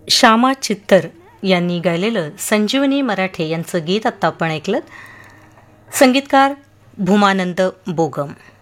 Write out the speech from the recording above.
श्यामा चित्तर यांनी गायलेलं संजीवनी मराठे यांचं गीत आत्ता आपण ऐकलं. संगीतकार भूमानंद बोगम.